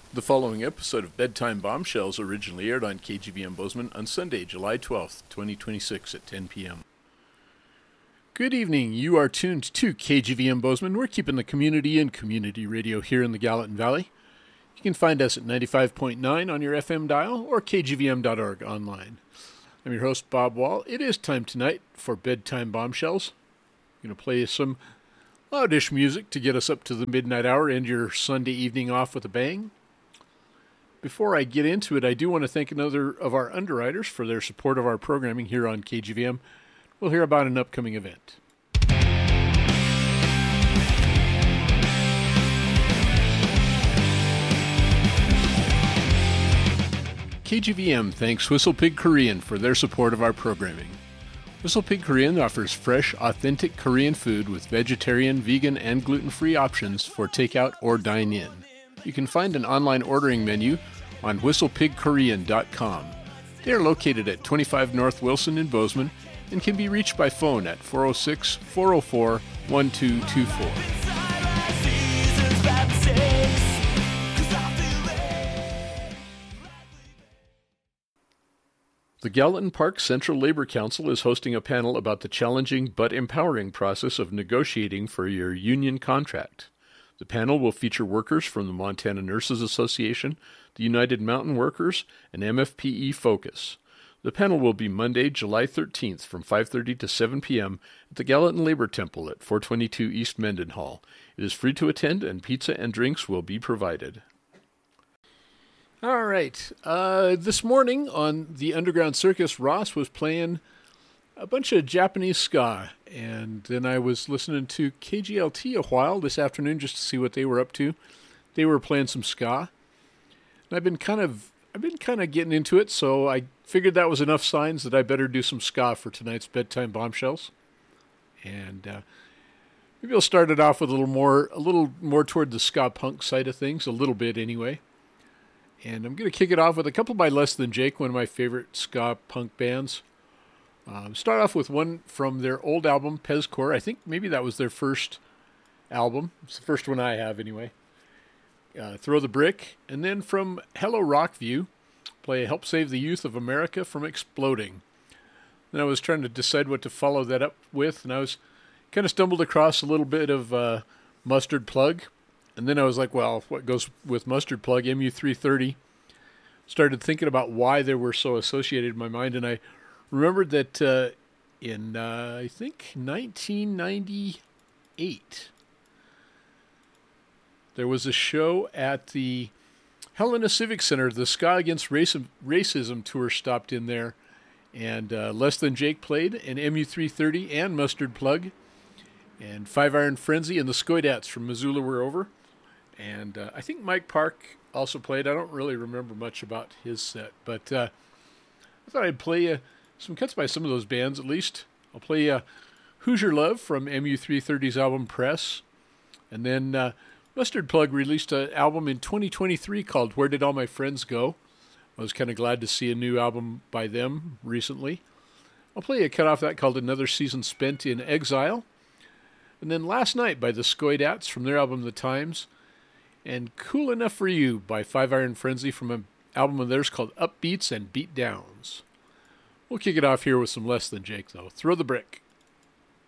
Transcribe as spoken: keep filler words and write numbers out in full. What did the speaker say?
The following episode of Bedtime Bombshells originally aired on K G V M Bozeman on Sunday, July twelfth, twenty twenty-six at ten p.m. Good evening. You are tuned to K G V M Bozeman. We're keeping the community in community radio here in the Gallatin Valley. You can find us at ninety-five point nine on your F M dial or k g v m dot org online. I'm your host, Bob Wall. It is time tonight for Bedtime Bombshells. I'm going to play some loudish music to get us up to the midnight hour and your Sunday evening off with a bang. Before I get into it, I do want to thank another of our underwriters for their support of our programming here on K G V M. We'll hear about an upcoming event. K G V M thanks Whistle Pig Korean for their support of our programming. Whistle Pig Korean offers fresh, authentic Korean food with vegetarian, vegan, and gluten-free options for takeout or dine-in. You can find an online ordering menu on whistle pig korean dot com. They are located at twenty-five North Wilson in Bozeman and can be reached by phone at four oh six, four oh four, one two two four. The Gallatin Park Central Labor Council is hosting a panel about the challenging but empowering process of negotiating for your union contract. The panel will feature workers from the Montana Nurses Association, the United Mountain Workers, and M F P E Focus. The panel will be Monday, July thirteenth from five thirty to seven p.m. at the Gallatin Labor Temple at four twenty-two East Mendenhall. It is free to attend, and pizza and drinks will be provided. All right. Uh, this morning on the Underground Circus, Ross was playing a bunch of Japanese ska, and then I was listening to K G L T a while this afternoon just to see what they were up to. They were playing some ska, and I've been kind of I've been kind of getting into it, so I figured that was enough signs that I better do some ska for tonight's Bedtime Bombshells. And uh, maybe I'll start it off with a little more a little more toward the ska punk side of things, a little bit anyway. And I'm going to kick it off with a couple by Less Than Jake, one of my favorite ska punk bands. Um, start off with one from their old album, Pezcore. I think maybe that was their first album. It's the first one I have anyway. Uh, Throw the Brick. And then from Hello Rockview, play Help Save the Youth of America from Exploding. Then I was trying to decide what to follow that up with, and I was kind of stumbled across a little bit of uh, Mustard Plug. And then I was like, well, what goes with Mustard Plug? M U three thirty. Started thinking about why they were so associated in my mind, and I remembered that uh, in, uh, I think, nineteen ninety-eight, there was a show at the Helena Civic Center. The Ska Against Racism, Racism tour stopped in there, and uh, Less Than Jake played, and M U three thirty and Mustard Plug, and Five Iron Frenzy and the Skoidats from Missoula were over. And uh, I think Mike Park also played. I don't really remember much about his set, but uh, I thought I'd play uh, some cuts by some of those bands at least. I'll play uh, Hoosier Love from M U three thirty's album Press. And then uh, Mustard Plug released an album in twenty twenty-three called Where Did All My Friends Go? I was kind of glad to see a new album by them recently. I'll play a cut off that called Another Season Spent in Exile. And then Last Night by the Skoidats from their album The Times. And Cool Enough for You by Five Iron Frenzy from an album of theirs called Upbeats and Beatdowns. We'll kick it off here with some Less Than Jake, though. Throw the Brick.